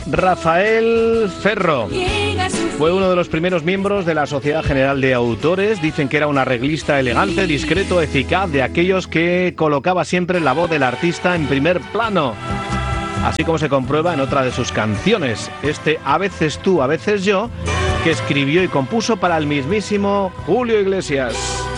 Rafael Ferro fue uno de los primeros miembros de la Sociedad General de Autores. Dicen que era un arreglista elegante, discreto, eficaz, de aquellos que colocaba siempre la voz del artista en primer plano, así como se comprueba en otra de sus canciones, A veces tú, a veces yo, que escribió y compuso para el mismísimo Julio Iglesias.